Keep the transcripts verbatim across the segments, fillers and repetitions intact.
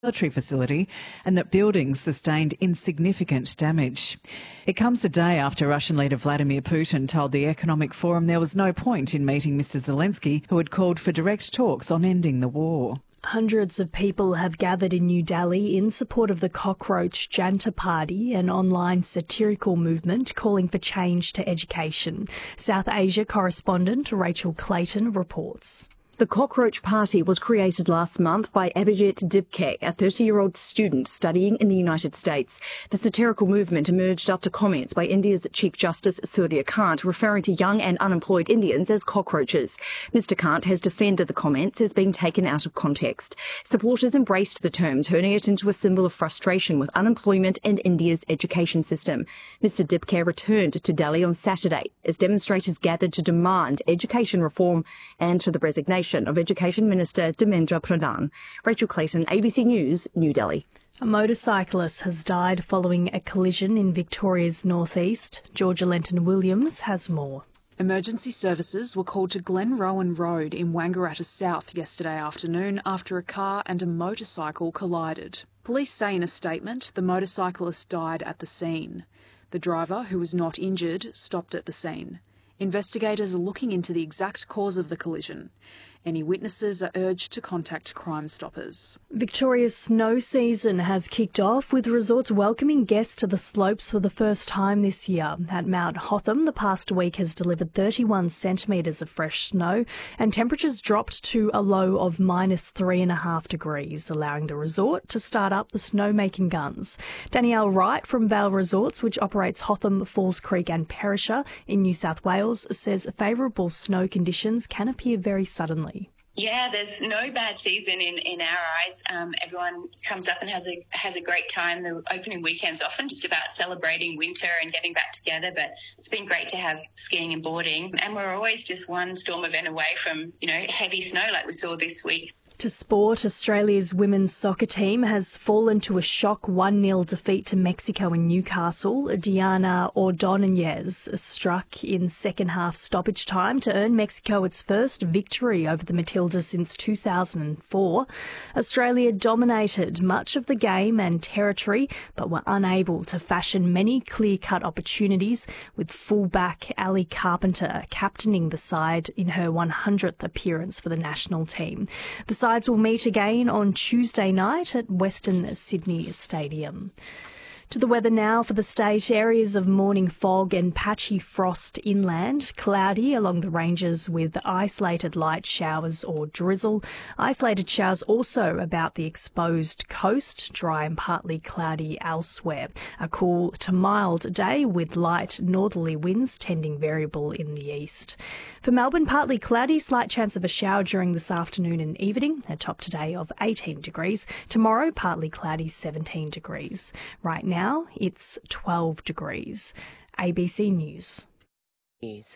military facility and that buildings sustained insignificant damage. It comes a day after Russian leader Vladimir Putin told the Economic Forum there was no point in meeting Mister Zelensky, who had called for direct talks on ending the war. Hundreds of people have gathered in New Delhi in support of the Cockroach Janta Party, an online satirical movement calling for change to education. South Asia correspondent Rachel Clayton reports. The Cockroach Party was created last month by Abhijit Dibke, a thirty-year-old student studying in the United States. The satirical movement emerged after comments by India's Chief Justice Surya Kant referring to young and unemployed Indians as cockroaches. Mister Kant has defended the comments as being taken out of context. Supporters embraced the term, turning it into a symbol of frustration with unemployment and India's education system. Mister Dibke returned to Delhi on Saturday as demonstrators gathered to demand education reform and for the resignation of Education Minister Dharmendra Pradhan. Rachel Clayton, A B C News, New Delhi. A motorcyclist has died following a collision in Victoria's northeast. Georgia Lenton Williams has more. Emergency services were called to Glenrowan Road in Wangaratta South yesterday afternoon after a car and a motorcycle collided. Police say in a statement the motorcyclist died at the scene. The driver, who was not injured, stopped at the scene. Investigators are looking into the exact cause of the collision. Any witnesses are urged to contact Crime Stoppers. Victoria's snow season has kicked off, with resorts welcoming guests to the slopes for the first time this year. At Mount Hotham, the past week has delivered thirty-one centimetres of fresh snow, and temperatures dropped to a low of minus three and a half degrees, allowing the resort to start up the snowmaking guns. Danielle Wright from Vale Resorts, which operates Hotham, Falls Creek and Perisher in New South Wales, says favourable snow conditions can appear very suddenly. Yeah, there's no bad season in, in our eyes. Um, everyone comes up and has a has a great time. The opening weekend's often just about celebrating winter and getting back together, but it's been great to have skiing and boarding. And we're always just one storm event away from, you know, heavy snow like we saw this week. To sport, Australia's women's soccer team has fallen to a shock one nil defeat to Mexico in Newcastle. Diana Ordonez struck in second half stoppage time to earn Mexico its first victory over the Matildas since two thousand four. Australia dominated much of the game and territory, but were unable to fashion many clear-cut opportunities, with fullback Ali Carpenter captaining the side in her one hundredth appearance for the national team. The side Sides will meet again on Tuesday night at Western Sydney Stadium. To the weather now for the state. Areas of morning fog and patchy frost inland. Cloudy along the ranges with isolated light showers or drizzle. Isolated showers also about the exposed coast. Dry and partly cloudy elsewhere. A cool to mild day with light northerly winds tending variable in the east. For Melbourne, partly cloudy, slight chance of a shower during this afternoon and evening. A top today of eighteen degrees. Tomorrow, partly cloudy, seventeen degrees. Right now, Now it's twelve degrees. A B C News. News.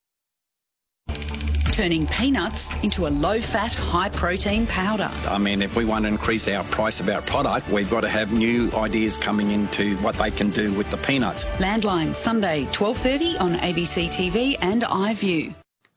Turning peanuts into a low-fat, high-protein powder. I mean, if we want to increase our price of our product, we've got to have new ideas coming into what they can do with the peanuts. Landline, Sunday, twelve thirty on A B C T V and iView.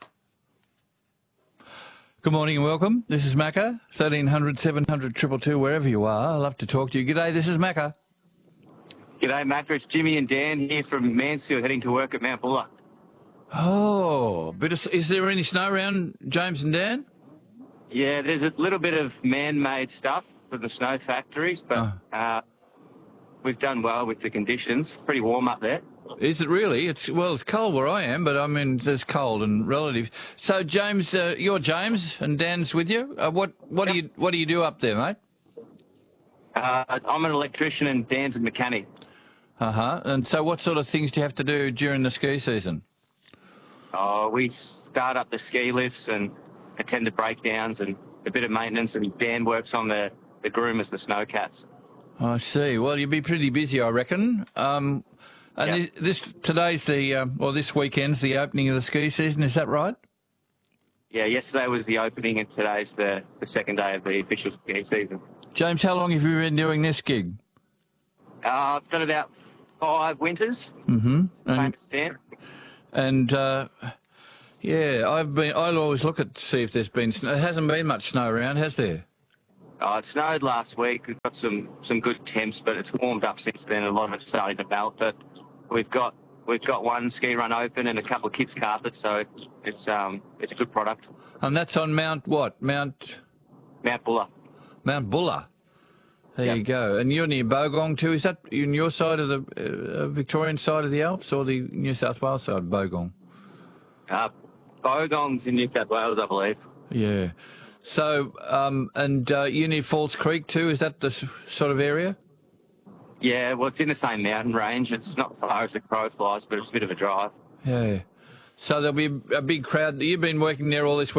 Good morning and welcome. This is Macca, thirteen hundred, seven hundred, two two two, wherever you are. I'd love to talk to you. G'day, this is Macca. G'day, Macca. It's Jimmy and Dan here from Mansfield, heading to work at Mount Buller. Oh, bit of, is there any snow around, James and Dan? Yeah, there's a little bit of man-made stuff for the snow factories, but oh. uh, we've done well with the conditions. Pretty warm up there. Is it really? It's well, it's cold where I am, but I mean, there's cold and relative. So, James, uh, you're James, and Dan's with you. Uh, what what yep. do you what do you do up there, mate? Uh, I'm an electrician, and Dan's a mechanic. Uh huh. And so, what sort of things do you have to do during the ski season? Oh, we start up the ski lifts and attend to breakdowns and a bit of maintenance, and Dan works on the, the groomers, the snowcats. I see. Well, you'll be pretty busy, I reckon. Um, and yep. this today's the, um, or this weekend's the opening of the ski season, is that right? Yeah, yesterday was the opening and today's the, the second day of the official ski season. James, how long have you been doing this gig? Uh, I've done about five winters. Mm-hmm. And, Dan. And, uh, yeah, I've been, I'll always look at to see if there's been snow. There hasn't been much snow around, has there? Oh, it snowed last week. We've got some, some good temps, but it's warmed up since then. A lot of it's starting to melt. But we've got we've got one ski run open and a couple of kids' carpets, so it's um it's a good product. And that's on Mount what? Mount Mount Buller. Mount Buller. There Yep. you go. And you're near Bogong too. Is that in your side of the uh, Victorian side of the Alps or the New South Wales side, Bogong? Uh, Bogong's in New South Wales, I believe. Yeah. So, um, and uh, you near Falls Creek too. Is that the s- sort of area? Yeah, well, it's in the same mountain range. It's not as far as the crow flies, but it's a bit of a drive. Yeah. So there'll be a big crowd. You've been working there all this week.